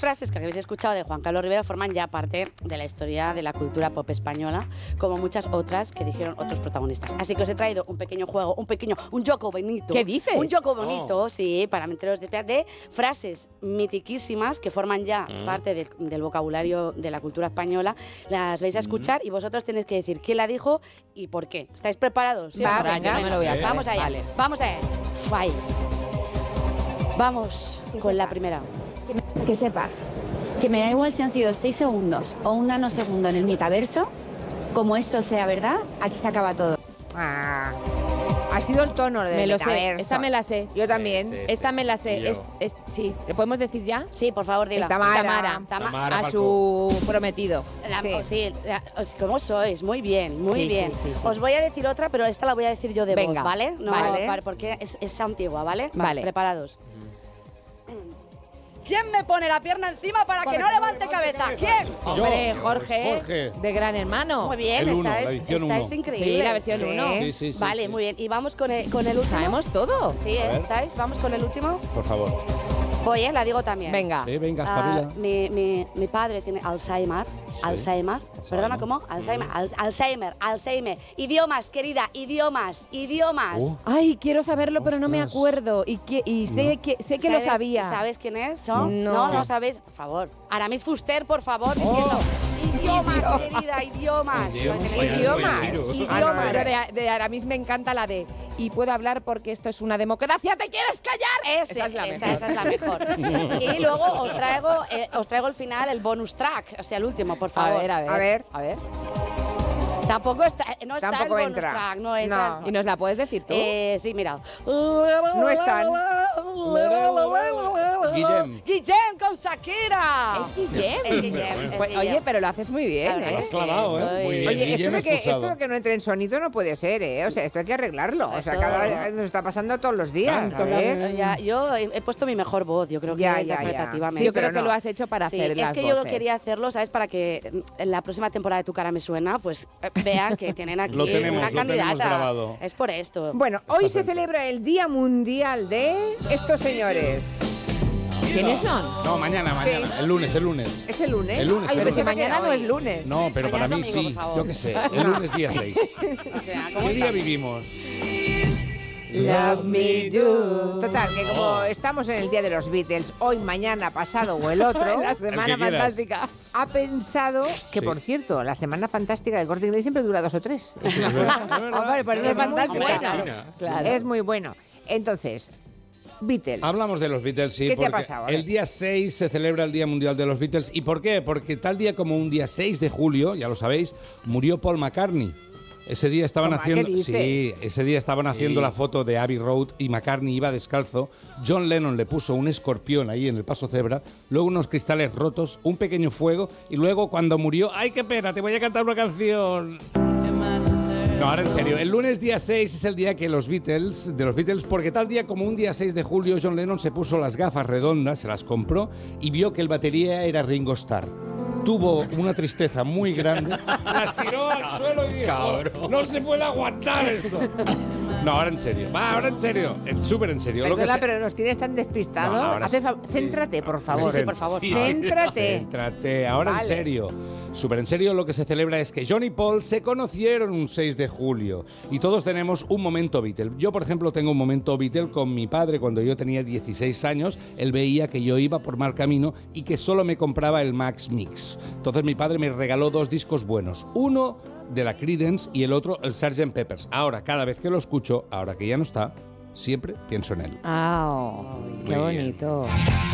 frases que habéis escuchado de Juan Carlos Rivera forman ya parte de la historia de la cultura pop española, como muchas otras que dijeron otros protagonistas. Así que os he traído un pequeño juego, un joco bonito. ¿Qué dices? Un joco bonito, sí, para meteros de frases mitiquísimas que forman ya parte del vocabulario de la cultura española. Las vais a escuchar y vosotros tenéis que decir quién la dijo y por qué. ¿Estáis preparados? Sí, venga, me lo voy a hacer. Vamos allá. Vale. Vamos allá. Guay. Vamos con la primera. Que sepas que me da igual si han sido 6 segundos o un nanosegundo en el metaverso, como esto sea verdad, aquí se acaba todo. Ha sido el tono de Me lo sé, metaverso. esta me la sé. Yo también. Esta me la sé. Sí, ¿le podemos decir ya? Sí, por favor, dila. Tamara. A su prometido. ¿Cómo sois? Muy bien, muy Sí, bien. sí. Os voy a decir otra, pero esta la voy a decir yo de Venga, voz, ¿vale? No, vale. porque es antigua, ¿vale? Vale. Preparados. ¿Quién me pone la pierna encima para que no levante cabeza? ¿Quién? Hombre, Jorge, de Gran Hermano. Muy bien, la edición estáis 1. increíbles. Sí, la versión 1. Sí, Vale, muy bien. Y vamos con el último. Sabemos todo. Sí, ¿estáis? Vamos con el último. Por favor. Voy, la digo también. Venga. Sí, venga, espabila. Mi padre tiene Alzheimer. Alzheimer. Perdona, ¿cómo? Alzheimer. Idiomas, querida, idiomas. Ay, quiero saberlo, pero no me Ostras. acuerdo. Y sé que lo sabía. ¿Sabes quién es? No. No sabéis. Por favor. Aramis Fuster, por favor, diciendo idiomas, querida, idiomas. Idiomas. Pero de Aramis me encanta la de y puedo hablar porque esto es una democracia. ¿Te quieres callar? Esa es la mejor. Y luego os traigo el final, el bonus track, o sea, el último, por favor. A ver. Tampoco está, no está Tampoco el bonus entra. track, no entra. ¿Y nos la puedes decir tú? Sí, mira. No están. Guillem con Shakira. Es Guillem. Es Guillem. Pues, oye, pero lo haces muy bien, La verdad ¿eh? Has clavado, ¿eh? Muy bien. Oye, Guillem esto expulsado. de que no entre en sonido no puede ser, ¿eh? O sea, esto hay que arreglarlo. O sea, Esto- cada vez nos está pasando todos los días. Tanto a ver. Yo he puesto mi mejor voz, yo creo que Ya. interpretativamente. Sí, yo creo pero que no. lo has hecho para Sí, hacer es las que voces. yo quería hacerlo, ¿sabes? Para que en la próxima temporada de Tu Cara Me Suena, pues vean que tienen aquí Lo tenemos, una lo tenemos candidata. grabado. Es por esto. Bueno, hoy se celebra el Día Mundial de estos señores. ¿Quiénes son? No, mañana. Sí. El lunes. ¿Es el lunes? El lunes, Ay, Pero si pensaba que mañana era no hoy. es lunes. No, pero para Mañana mí domingo, sí. por favor. Yo qué sé. El lunes día 6. O sea, ¿cómo ¿Qué día estamos? vivimos? Love me do. Total, que como estamos en el Día de los Beatles, hoy, mañana, pasado o el otro, La El semana que quieras. fantástica. ha pensado que, Sí. por cierto, la Semana Fantástica del Corte Inglés siempre dura 2 o 3. Hombre, por eso es muy fantástica. buena. Claro. Es muy bueno. Entonces, Beatles. Hablamos de los Beatles, sí. ¿Qué te ha porque pasado? A ver. el día 6 se celebra el Día Mundial de los Beatles. ¿Y por qué? Porque tal día como un día 6 de julio, ya lo sabéis, murió Paul McCartney. Ese día estaban ¿Cómo? haciendo, ¿Qué dices? sí, ese día estaban haciendo la foto de Abbey Road y McCartney iba descalzo. John Lennon le puso un escorpión ahí en el paso cebra, luego unos cristales rotos, un pequeño fuego y luego cuando murió, ¡ay qué pena! Te voy a cantar una canción. No, ahora en serio. El lunes día 6 es el día que de los Beatles, porque tal día como un día 6 de julio, John Lennon se puso las gafas redondas, se las compró y vio que el batería era Ringo Starr. Tuvo una tristeza muy grande, las tiró al suelo y dijo, no se puede aguantar esto. No, ahora en serio. Ahora en serio. Es súper en serio. Lo que Perdona, se- pero nos tienes tan despistado. No, ahora sí. Céntrate, por favor. Sí, por favor. Céntrate. Céntrate. Ahora Vale. en serio. Súper en serio, lo que se celebra es que John y Paul se conocieron un 6 de julio. Y todos tenemos un momento Beatle. Yo, por ejemplo, tengo un momento Beatle con mi padre cuando yo tenía 16 años. Él veía que yo iba por mal camino y que solo me compraba el Max Mix. Entonces mi padre me regaló 2 discos buenos. Uno de la Creedence y el otro el Sgt. Pepper's. Ahora, cada vez que lo escucho, ahora que ya no está, siempre pienso en él. Qué Muy bien. bonito.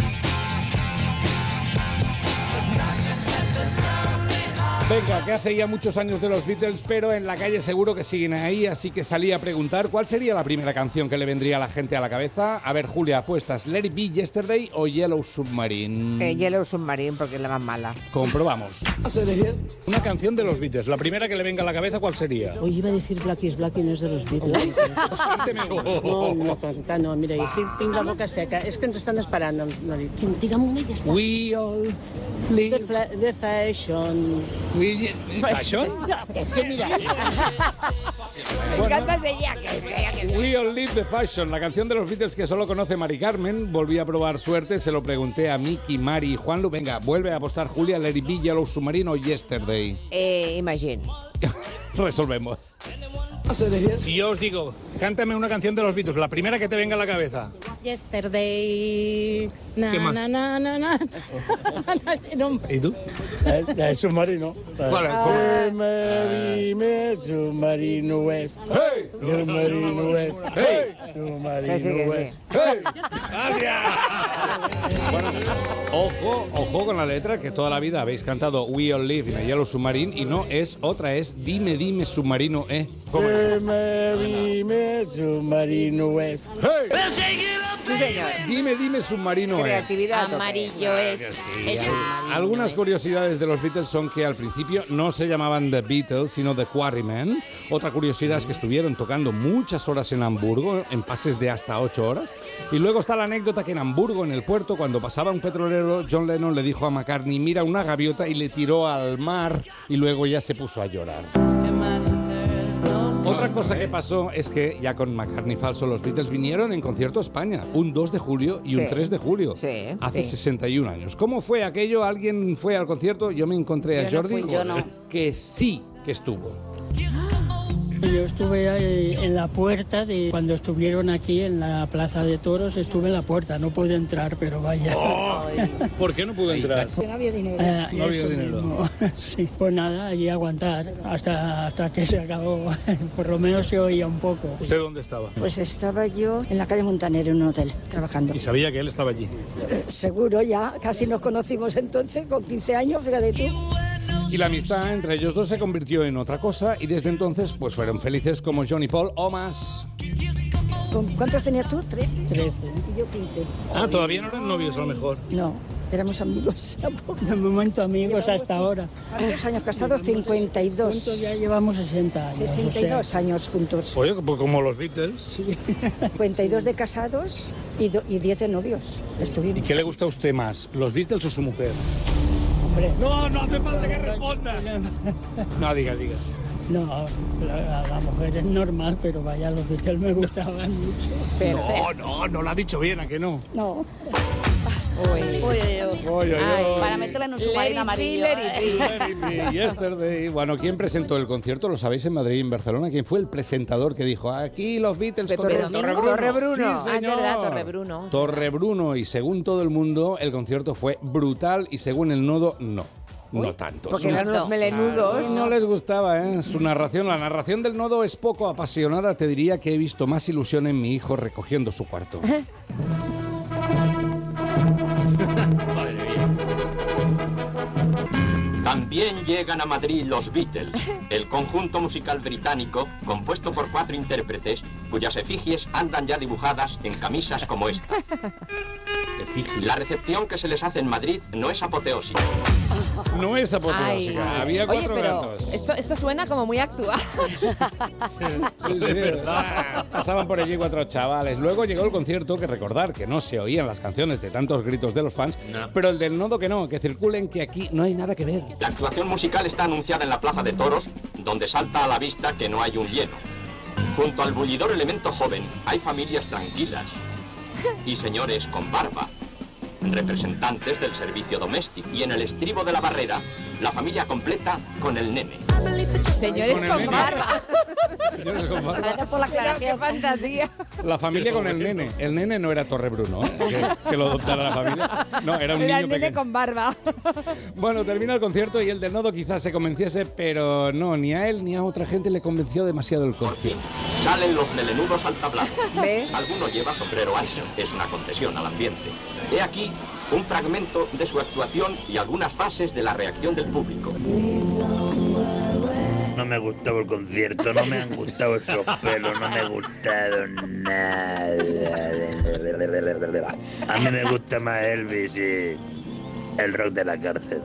Venga, que hace ya muchos años de los Beatles, pero en la calle seguro que siguen ahí, así que salí a preguntar cuál sería la primera canción que le vendría a la gente a la cabeza. A ver, Julia, ¿apuestas Let It Be Yesterday o Yellow Submarine? Yellow Submarine, porque es la más mala. Comprobamos. Una canción de los Beatles, la primera que le venga a la cabeza, ¿cuál sería? Hoy iba a decir Black is Black y no és de los Beatles. No, cantar no. Mira, tinc la boca seca. És que ens estan esperant. No, digue'm una i ja està. We all live. The fashion ¿Fashion? Que sí, mira. Me encanta ese jacket. We All Live the Fashion, la canción de los Beatles que solo conoce Mari Carmen. Volví a probar suerte, se lo pregunté a Miki, Mari y Juanlu. Venga, vuelve a apostar Julia, Let It Be, Yellow Submarine o Yesterday. Imagine. Resolvemos. Si yo os digo, cántame una canción de los Beatles, la primera que te venga a la cabeza. Yesterday. ¿Qué más? ¿Y tú? La de Submarino. ¿Cuál es? Marine, Submarino West. ¡Hey! Submarino West. ¡Hey! Submarino West. ¡Hey! Bueno, ojo con la letra, que toda la vida habéis cantado We All Live in a Yellow Submarine y no es otra, es Dime, dime, submarino, Marine, Submarino West. ¡Hey! Sí, señor. Dime, dime, submarino, Creatividad. Amarillo es. Algunas curiosidades de los Beatles son que al principio no se llamaban The Beatles, sino The Quarrymen. Otra curiosidad es que estuvieron tocando muchas horas en Hamburgo, en pases de hasta 8 horas. Y luego está la anécdota que en Hamburgo, en el puerto, cuando pasaba un petrolero, John Lennon le dijo a McCartney, mira una gaviota, y le tiró al mar, y luego ya se puso a llorar. Otra cosa que pasó es que, ya con McCartney falso, los Beatles vinieron en concierto a España, un 2 de julio y un 3 de julio, hace 61 años. ¿Cómo fue aquello? ¿Alguien fue al concierto? Yo me encontré a Jordi, que sí que estuvo. Yo estuve ahí en la puerta de cuando estuvieron aquí en la Plaza de Toros, estuve en la puerta, no pude entrar, pero vaya. ¿Por qué no pude entrar? No había dinero. No había dinero. Sí, pues nada, allí aguantar hasta que se acabó. Por lo menos se oía un poco. ¿Usted dónde estaba? Pues estaba yo en la calle Montaner, en un hotel, trabajando. ¿Y sabía que él estaba allí? Seguro, ya casi nos conocimos entonces, con 15 años, fíjate tú. Y la amistad entre ellos dos se convirtió en otra cosa y desde entonces pues fueron felices como John y Paul o más. ¿Cuántos tenías tú? 13. 13. Y yo 15. Ah, ¿todavía no eran novios a lo mejor? No, éramos amigos. De momento amigos hasta ahora. ¿Cuántos años casados? 52. Juntos ya llevamos 60 años. 62 años juntos. Oye, pues como los Beatles. Sí. 52 de casados y 10 de novios. Estuvimos. ¿Y qué le gusta a usted más, los Beatles o su mujer? Hombre. No hace falta que responda. No, diga. No, la mujer es normal, pero vaya, los Beatles me gustaban mucho. No lo ha dicho bien, ¿a que no? No. Para meterla en un submarino amarillo. Yesterday. Bueno, ¿quién presentó el concierto? ¿Lo sabéis en Madrid y en Barcelona? ¿Quién fue el presentador que dijo, aquí los Beatles con Torrebruno. Sí, señor. Es verdad, Torrebruno. Torrebruno. Y según todo el mundo, el concierto fue brutal y según el nodo, no. No tanto. Porque eran unos melenudos. No les gustaba, su narración. La narración del nodo es poco apasionada. Te diría que he visto más ilusión en mi hijo recogiendo su cuarto. También llegan a Madrid los Beatles, el conjunto musical británico compuesto por 4 intérpretes cuyas efigies andan ya dibujadas en camisas como esta. La recepción que se les hace en Madrid no es apoteósica. No es apoteósica. Había 4 gatos. Esto suena como muy actual. Sí, verdad. Pasaban por allí 4 chavales. Luego llegó el concierto, que recordar que no se oían las canciones de tantos gritos de los fans, pero el del nodo que no, que circulen, que aquí no hay nada que ver. La actuación musical está anunciada en la Plaza de Toros, donde salta a la vista que no hay un lleno. Junto al bullidor elemento joven hay familias tranquilas y señores con barba, representantes del servicio doméstico. Y en el estribo de la barrera, la familia completa con el nene. Señores con barba. Señores con barba. Gracias por la aclaración. ¡Qué fantasía! La familia con el nene. El nene no era Torrebruno, que lo adoptara la familia. No, era un niño el nene pequeño. con barba. Bueno, termina el concierto y el del nodo quizás se convenciese, pero no, ni a él ni a otra gente le convenció demasiado el Por fin, concierto. salen los melenudos al tablado. ¿Ves? Alguno lleva sombrero ancho, es una concesión al ambiente. He aquí un fragmento de su actuación y algunas fases de la reacción del público. No me ha gustado el concierto, no me han gustado esos pelos, no me ha gustado nada. A mí me gusta más Elvis y el rock de la cárcel.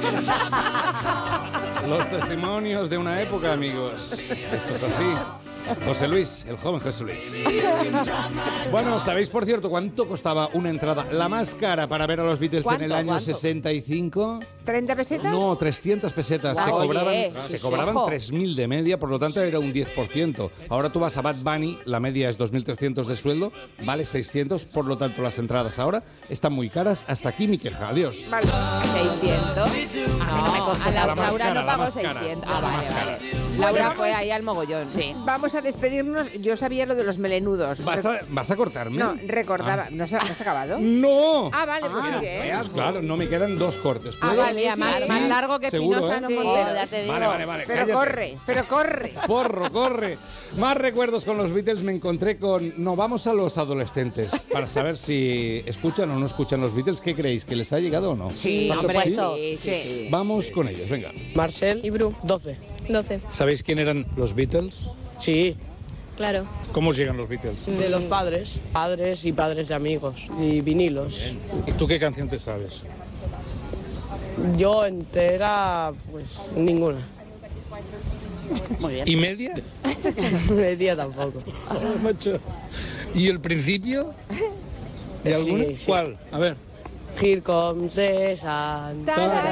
Los testimonios de una época, amigos. Esto es así. José Luis, el joven José Luis. Bueno, ¿sabéis, por cierto, cuánto costaba una entrada, la más cara, para ver a los Beatles en el año 65? ¿30 pesetas? No, 300 pesetas. Se cobraban 3.000 de media, por lo tanto era un 10%. Ahora tú vas a Bad Bunny, la media es 2.300 de sueldo, vale 600, por lo tanto las entradas ahora están muy caras. Hasta aquí mi queja. Adiós. Vale. 600. No me costó. Laura no pagó 600. Vale. Laura fue ahí al mogollón. Sí. Vamos a despedirnos. Yo sabía lo de los melenudos. ¿Vas a cortarme? No, recordaba. ¿No has acabado? ¡No! Ah, vale, pues sigue. Claro, no me quedan 2 cortes. Vale, más largo que Espinosa, ¿eh? Montero. Ya te digo. Vale. Pero corre. Porro, corre. Más recuerdos con los Beatles. Me encontré con... No, vamos a los adolescentes para saber si escuchan o no escuchan los Beatles. ¿Qué creéis? ¿Que les ha llegado o no? Sí, hombre, sí. Vamos con ellos, venga. Marcel y Bru, 12. ¿Sabéis quién eran los Beatles? Sí. Claro. ¿Cómo os llegan los Beatles? De los padres y padres de amigos, y vinilos. Bien. ¿Y tú qué canción te sabes? Yo entera, pues ninguna. Muy bien. ¿Y media? Media tampoco. Macho. ¿Y el principio? ¿De alguna? Sí. ¿Cuál? A ver. Here comes the sun.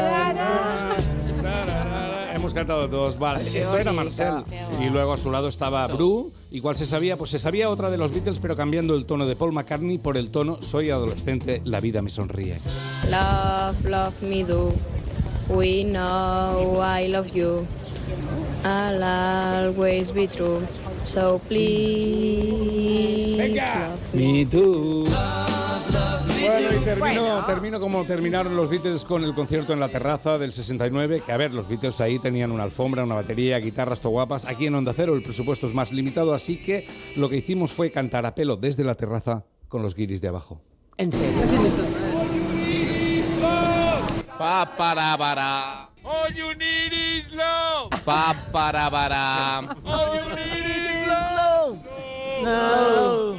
Hemos cantado todos, vale. Esto era Marcel. Y luego a su lado estaba Bru. ¿Y cuál se sabía? Pues se sabía otra de los Beatles, pero cambiando el tono de Paul McCartney por el tono Soy adolescente, la vida me sonríe. Love, love me do. We know I love you. I'll always be true. So please love me. Me too. Bueno, y termino como terminaron los Beatles con el concierto en la terraza del 69, que a ver, los Beatles ahí tenían una alfombra, una batería, guitarras guapas. Aquí en Onda Cero el presupuesto es más limitado, así que lo que hicimos fue cantar a pelo desde la terraza con los guiris de abajo. ¿En serio? Pa para para. All you need is love. Pa para para. All you need is love. No.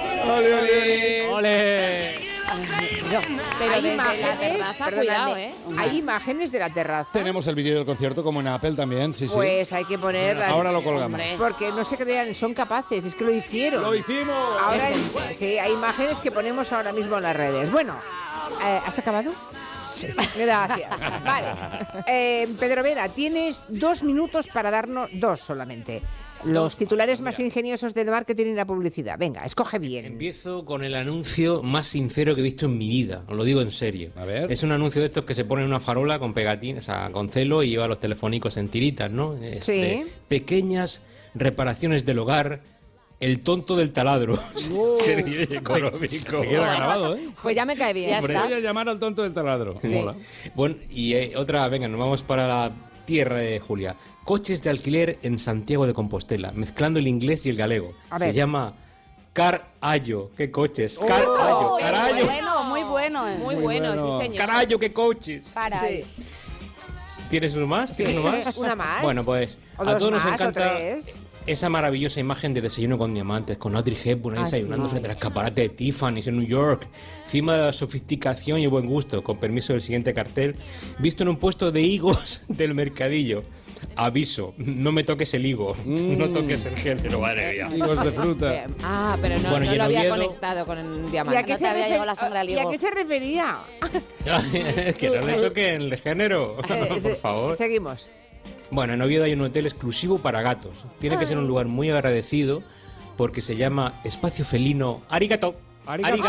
¡Ole! Pero hay desde imágenes, la terraza, perdóname, cuidado, hay imágenes de la terraza. Tenemos el vídeo del concierto como en Apple también, sí. Pues hay que poner... Ahora lo colgamos. Porque no se crean, son capaces, es que lo hicieron. ¡Lo hicimos! Ahora sí, hay imágenes que ponemos ahora mismo en las redes. Bueno, ¿has acabado? Sí. Gracias. Vale. Pedro Vera, tienes 2 minutos para darnos 2 solamente. Los titulares más ingeniosos del marketing y la publicidad. Venga, escoge bien. Empiezo con el anuncio más sincero que he visto en mi vida. Os lo digo en serio. A ver. Es un anuncio de estos que se pone en una farola con pegatina, o sea, con celo y lleva los telefónicos en tiritas, ¿no? Sí. De pequeñas reparaciones del hogar. El tonto del taladro. Sería económico. Te queda grabado, ¿eh? Pues ya me cae bien. Voy a llamar al tonto del taladro. Sí. Mola. Bueno, y otra, venga, nos vamos para la tierra de Julia. Coches de alquiler en Santiago de Compostela, mezclando el inglés y el galego. Se llama Carallo. ¿Qué coches? Carallo. Carallo. Muy bueno. Muy bueno, sí, señor. Carallo, qué coches. Para ahí. ¿Tienes uno más? Sí, una más. Bueno, pues O a dos todos nos más, encanta o 3. esa maravillosa imagen de Desayuno con Diamantes, con Audrey Hepburn ahí desayunando frente al escaparate de Tiffany's en New York, encima de la sofisticación y el buen gusto, con permiso del siguiente cartel, visto en un puesto de higos del mercadillo. Aviso, no me toques el higo, no toques el género, madre mía. Higos de fruta. Ah, pero no, Bueno, no y lo en había Oviedo- conectado con el diamante. ¿Y a qué, No te había llegado la sangre al ¿Y a higo. qué se refería? Que no le toquen el género, por favor. Seguimos. Bueno, en Oviedo hay un hotel exclusivo para gatos. Tiene que ser un lugar muy agradecido porque se llama Espacio Felino Arigato. Arigato.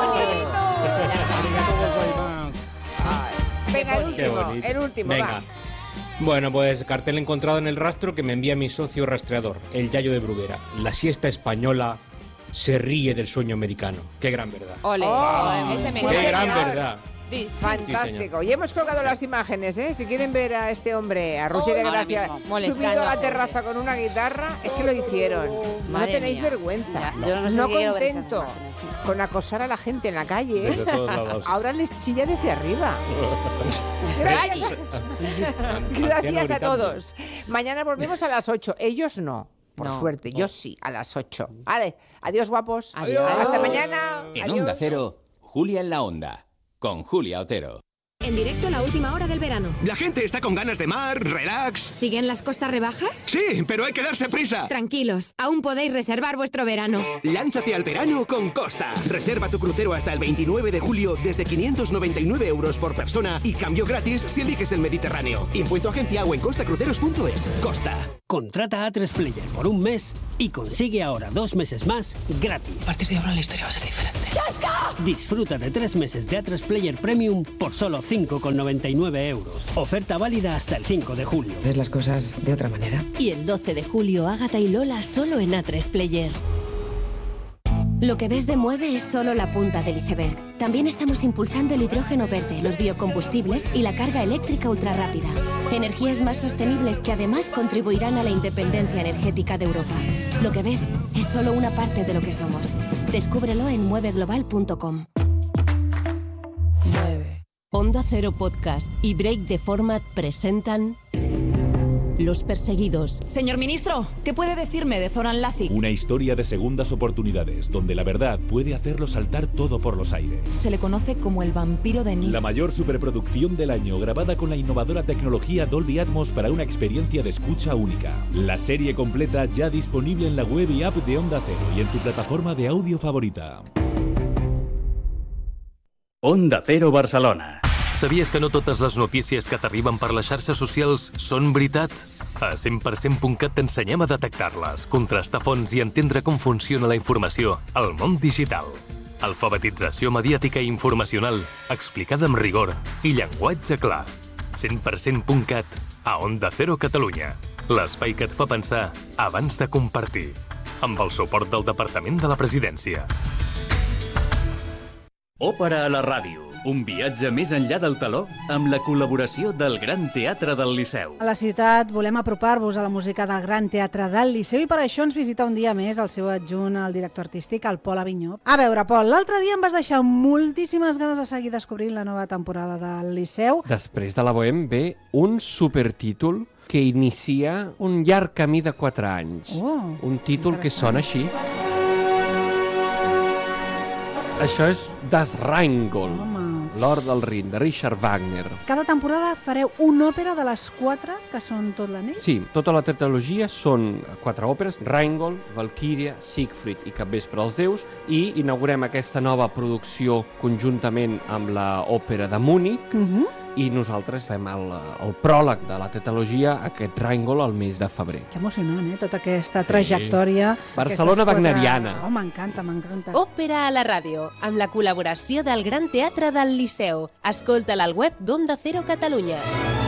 Venga, el Qué último, bonito. el último, Venga. va. Bueno, pues cartel encontrado en el rastro que me envía mi socio rastreador, el Yayo de Bruguera. La siesta española se ríe del sueño americano. Qué gran verdad. Ole, ese me Qué encanta. gran señor. verdad. Sí, Fantástico. Y hemos colgado las imágenes, ¿eh? Si quieren ver a este hombre, a Ruchi de ahora Gracia, mismo. Molestando subido a la a terraza con una guitarra, es que lo hicieron. No Madre tenéis mía. vergüenza. Ya, yo no sé si quiero ver esas contento imágenes. con acosar a la gente en la calle, Desde todos lados. ahora les chilla desde arriba. Gracias, gracias a todos. Mañana volvemos a las 8. Ellos no. Por No. suerte, yo sí, a las 8. Vale, adiós guapos. Adiós. Hasta mañana. En Adiós. Onda Cero, Julia en la Onda, con Julia Otero. En directo la última hora del verano. La gente está con ganas de mar, relax. ¿Siguen las costas rebajas? Sí, pero hay que darse prisa. Tranquilos, aún podéis reservar vuestro verano. Lánzate al verano con Costa. Reserva tu crucero hasta el 29 de julio desde 599 € por persona y cambio gratis si eliges el Mediterráneo. Info en tu agencia o en costacruceros.es. Costa. Contrata A3 Player por un mes y consigue ahora 2 meses más gratis. A partir de ahora la historia va a ser diferente. ¡Chasca! Disfruta de 3 meses de A3 Player Premium por solo 5,99 €. Oferta válida hasta el 5 de julio. ¿Ves las cosas de otra manera? Y el 12 de julio, Ágata y Lola solo en A3 Player. Lo que ves de Mueve es solo la punta del iceberg. También estamos impulsando el hidrógeno verde, los biocombustibles y la carga eléctrica ultrarrápida. Energías más sostenibles que además contribuirán a la independencia energética de Europa. Lo que ves es solo una parte de lo que somos. Descúbrelo en mueveglobal.com. Onda Cero Podcast y Break the Format presentan Los Perseguidos. Señor ministro, ¿qué puede decirme de Zoran Lazic? Una historia de segundas oportunidades, donde la verdad puede hacerlo saltar todo por los aires. Se le conoce como el vampiro de Nice. La mayor superproducción del año, grabada con la innovadora tecnología Dolby Atmos para una experiencia de escucha única. La serie completa ya disponible en la web y app de Onda Cero y en tu plataforma de audio favorita. Onda Cero Barcelona. Sabies que no totes les notícies que t'arriben per les xarxes socials són veritat? A 100%.cat t'ensenyem a detectar-les, contrastar fonts i entendre com funciona la informació al món digital. Alfabetització mediàtica i informacional, explicada amb rigor i llenguatge clar. 100%.cat a Onda Cero Catalunya. L'espai que et fa pensar abans de compartir. Amb el suport del Departament de la Presidència. Òpera a la ràdio. Un viatge més enllà del teló amb la col·laboració del Gran Teatre del Liceu. A la ciutat volem apropar-vos a la música del Gran Teatre del Liceu i per això ens visita un dia més el seu adjunt, el director artístic, el Pol Avinyó. A veure, Pol, l'altre dia em vas deixar moltíssimes ganes de seguir descobrint la nova temporada del Liceu. Després de la Bohème ve un supertítol que inicia un llarg camí de 4 anys. Un títol que sona així. Això és Das Rheingold, l'Or del Rin, de Richard Wagner. Cada temporada fareu una òpera de les 4 que són tot l'anell? Sí, tota la tetralogia són 4 òperes, Rheingold, Valkyria, Siegfried i Capvespre dels Déus, i inaugurem aquesta nova producció conjuntament amb l'òpera de Múnich, i nosaltres fem el pròleg de la tetralogia, aquest Rheingold, al mes de febrer. Que emocionant, tota aquesta trajectòria. Barcelona wagneriana. Oh, m'encanta, m'encanta. Òpera a la ràdio, amb la col·laboració del Gran Teatre del Liceu. Escolta-la al web d'Onda Cero Catalunya.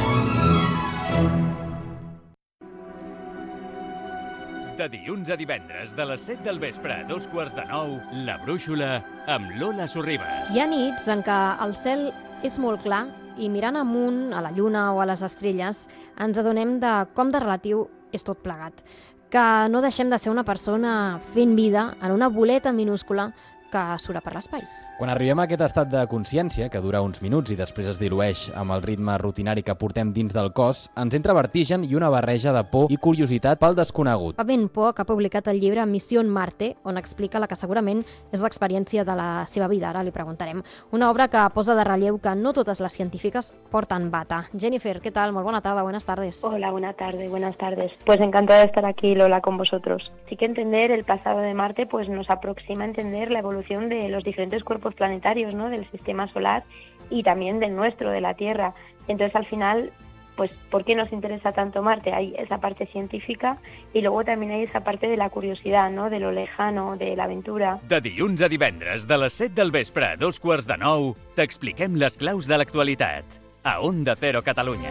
De dilluns a divendres, de les 7 del vespre a 2:45, La Brúixola, amb Lola Sorribas. Hi ha nits en què el cel és molt clar i mirant amunt, a la lluna o a les estrelles, ens adonem de com de relatiu és tot plegat. Que no deixem de ser una persona fent vida en una boleta minúscula que sura per l'espai. Quan arribem a aquest estat de consciència, que dura uns minuts i després es dilueix amb el ritme rutinari que portem dins del cos, ens entra vertigen i una barreja de por i curiositat pel desconegut. Pavent Poch ha publicat el llibre Missió Marte, on explica la que segurament és l'experiència de la seva vida. Ara li preguntarem. Una obra que posa de relleu que no totes les científiques porten bata. Jennifer, ¿qué tal? Muy buena tarde, buenas tardes. Hola, buenas tardes. Pues encantada de estar aquí, Lola, con vosotros. Sí que entender el pasado de Marte pues nos aproxima a entender la evolución de los diferentes cuerpos planetarios, ¿no?, del sistema solar y también del nuestro, de la Tierra. Entonces, al final, pues, ¿por qué nos interesa tanto Marte? Hay esa parte científica y luego también hay esa parte de la curiosidad, ¿no?, de lo lejano, de la aventura. De dilluns a divendres, de les 7 del vespre a 2:45, t'expliquem les claus de l'actualitat. A Onda Cero Catalunya.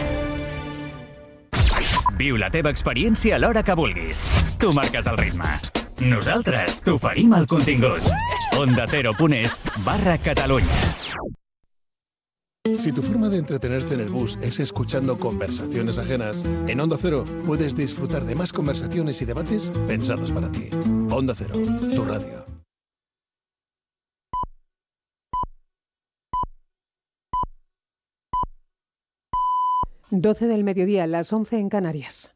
Viu la teva experiència a l'hora que vulguis. Tu marques el ritme. Nosaltres t'oferim el contingut. OndaCero.es/Catalunya. Si tu forma de entretenerte en el bus es escuchando conversaciones ajenas, en Onda Cero puedes disfrutar de más conversaciones y debates pensados para ti. Onda Cero, tu radio. ...12 del mediodía, las 11 en Canarias.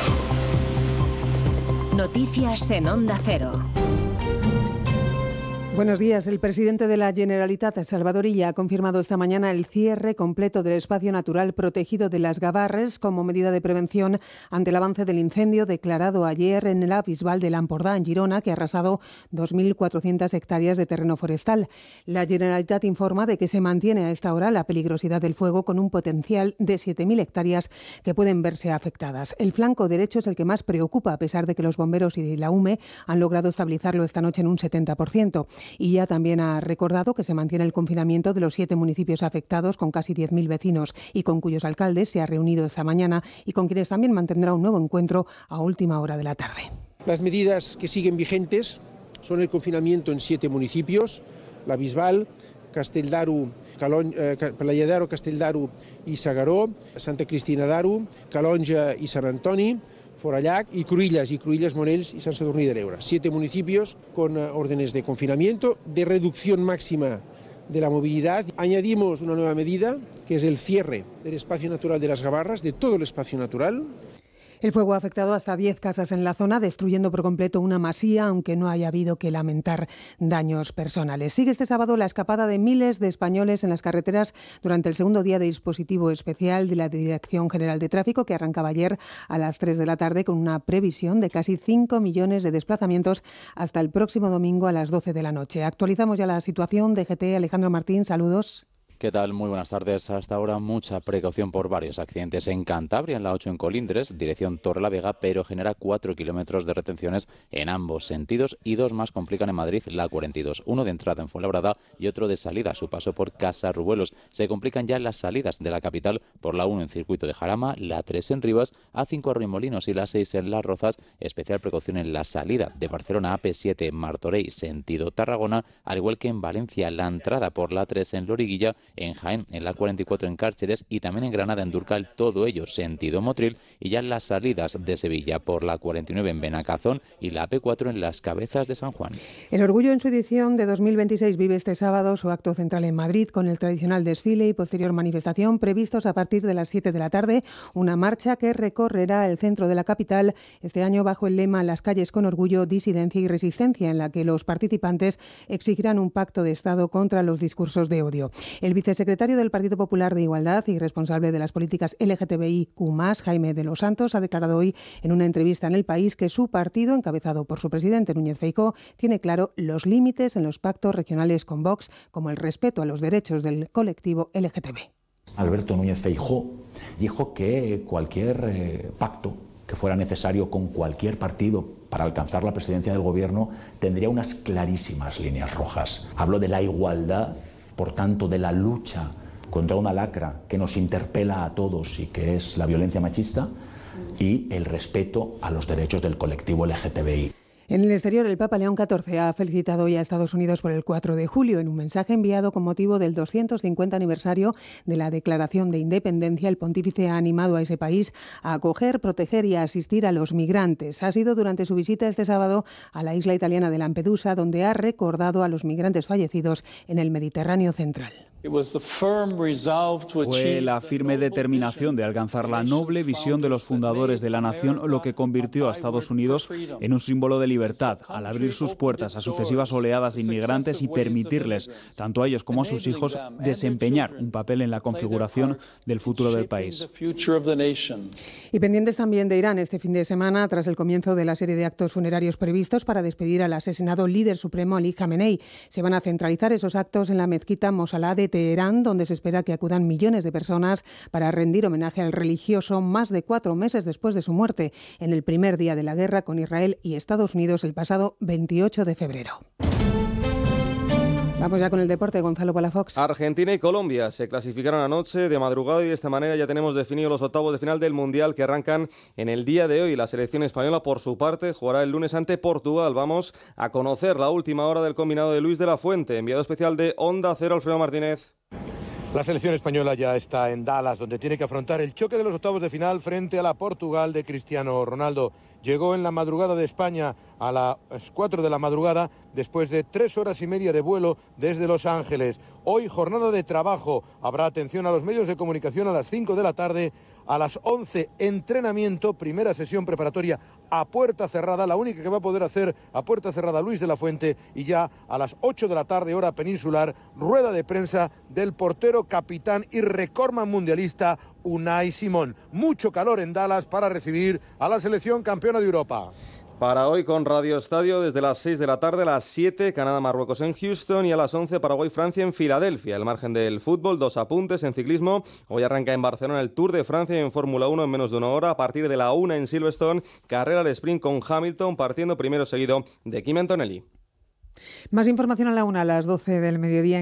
Noticias en Onda Cero. Buenos días. El presidente de la Generalitat, Salvador Illa, ha confirmado esta mañana el cierre completo del espacio natural protegido de las Gavarres como medida de prevención ante el avance del incendio declarado ayer en la Bisbal de l'Empordà, en Girona, que ha arrasado 2.400 hectáreas de terreno forestal. La Generalitat informa de que se mantiene a esta hora la peligrosidad del fuego con un potencial de 7.000 hectáreas que pueden verse afectadas. El flanco derecho es el que más preocupa, a pesar de que los bomberos y la UME han logrado estabilizarlo esta noche en un 70%. Y ya también ha recordado que se mantiene el confinamiento de los 7 municipios afectados con casi 10.000 vecinos y con cuyos alcaldes se ha reunido esta mañana y con quienes también mantendrá un nuevo encuentro a última hora de la tarde. Las medidas que siguen vigentes son el confinamiento en 7 municipios, la Bisbal, Castelldaru, Playa d'Aro, Castelldaru y S'Agaró, Santa Cristina d'Aro, Calonja y Sant Antoni, Forallac y Cruïlles, Monells y Sant Sadurní de l'Eure. 7 municipios con órdenes de confinamiento, de reducción máxima de la movilidad. Añadimos una nueva medida, que es el cierre del espacio natural de las Gavarras, de todo el espacio natural. El fuego ha afectado hasta 10 casas en la zona, destruyendo por completo una masía, aunque no haya habido que lamentar daños personales. Sigue este sábado la escapada de miles de españoles en las carreteras durante el segundo día de dispositivo especial de la Dirección General de Tráfico, que arrancaba ayer a las 3 de la tarde con una previsión de casi 5 millones de desplazamientos hasta el próximo domingo a las 12 de la noche. Actualizamos ya la situación. DGT, Alejandro Martín, saludos. ¿Qué tal? Muy buenas tardes. Hasta ahora mucha precaución por varios accidentes en Cantabria, en la 8 en Colindres, dirección Torrelavega, pero genera 4 kilómetros de retenciones en ambos sentidos y 2 más complican en Madrid, la 42. Uno de entrada en Fuenlabrada y otro de salida a su paso por Casarrubuelos. Se complican ya las salidas de la capital por la 1 en Circuito de Jarama, la 3 en Rivas, A5 a Arroyomolinos y la 6 en Las Rozas. Especial precaución en la salida de Barcelona, AP7 Martorell, sentido Tarragona, al igual que en Valencia, la entrada por la 3 en Loriguilla, en Jaén, en la 44 en Cárceres y también en Granada, en Durcal, todo ello sentido Motril, y ya las salidas de Sevilla por la 49 en Benacazón y la AP4 en Las Cabezas de San Juan. El Orgullo, en su edición de 2026, vive este sábado su acto central en Madrid con el tradicional desfile y posterior manifestación previstos a partir de las 7 de la tarde, una marcha que recorrerá el centro de la capital este año bajo el lema Las calles con orgullo, disidencia y resistencia, en la que los participantes exigirán un pacto de Estado contra los discursos de odio. El vicesecretario del Partido Popular de Igualdad y responsable de las políticas LGTBIQ+, Jaime de los Santos, ha declarado hoy en una entrevista en El País que su partido, encabezado por su presidente Núñez Feijóo, tiene claro los límites en los pactos regionales con Vox, como el respeto a los derechos del colectivo LGTB. Alberto Núñez Feijóo dijo que cualquier pacto que fuera necesario con cualquier partido para alcanzar la presidencia del gobierno tendría unas clarísimas líneas rojas. Habló de la igualdad, por tanto, de la lucha contra una lacra que nos interpela a todos y que es la violencia machista, y el respeto a los derechos del colectivo LGTBI. En el exterior, el Papa León XIV ha felicitado hoy a Estados Unidos por el 4 de julio. En un mensaje enviado con motivo del 250 aniversario de la Declaración de Independencia, el pontífice ha animado a ese país a acoger, proteger y a asistir a los migrantes. Ha sido durante su visita este sábado a la isla italiana de Lampedusa, donde ha recordado a los migrantes fallecidos en el Mediterráneo central. Fue la firme determinación de alcanzar la noble visión de los fundadores de la nación lo que convirtió a Estados Unidos en un símbolo de libertad, al abrir sus puertas a sucesivas oleadas de inmigrantes y permitirles, tanto a ellos como a sus hijos, desempeñar un papel en la configuración del futuro del país. Y pendientes también de Irán este fin de semana, tras el comienzo de la serie de actos funerarios previstos para despedir al asesinado líder supremo Ali Khamenei. Se van a centralizar esos actos en la mezquita Mosalá de Teherán, donde se espera que acudan millones de personas para rendir homenaje al religioso más de 4 meses después de su muerte, en el primer día de la guerra con Israel y Estados Unidos el pasado 28 de febrero. Vamos ya con el deporte, Gonzalo Palafox. Argentina y Colombia se clasificaron anoche de madrugada y de esta manera ya tenemos definidos los octavos de final del Mundial que arrancan en el día de hoy. La selección española, por su parte, jugará el lunes ante Portugal. Vamos a conocer la última hora del combinado de Luis de la Fuente, enviado especial de Onda Cero, Alfredo Martínez. La selección española ya está en Dallas, donde tiene que afrontar el choque de los octavos de final frente a la Portugal de Cristiano Ronaldo. Llegó en la madrugada de España a las 4 de la madrugada, después de 3 horas y media de vuelo desde Los Ángeles. Hoy, jornada de trabajo. Habrá atención a los medios de comunicación a las 5 de la tarde A las 11, entrenamiento, primera sesión preparatoria a puerta cerrada, la única que va a poder hacer a puerta cerrada Luis de la Fuente, y ya a las 8 de la tarde, hora peninsular, rueda de prensa del portero, capitán y recordman mundialista Unai Simón. Mucho calor en Dallas para recibir a la selección campeona de Europa. Para hoy con Radio Estadio desde las 6 de la tarde, a las 7 Canadá-Marruecos en Houston y a las 11 Paraguay-Francia en Filadelfia. El margen del fútbol, 2 apuntes en ciclismo. Hoy arranca en Barcelona el Tour de Francia y en Fórmula 1 en menos de una hora. A partir de la 1 en Silverstone, carrera al sprint con Hamilton partiendo primero seguido de Kimi Antonelli. Más información a la 1, a las 12 del mediodía.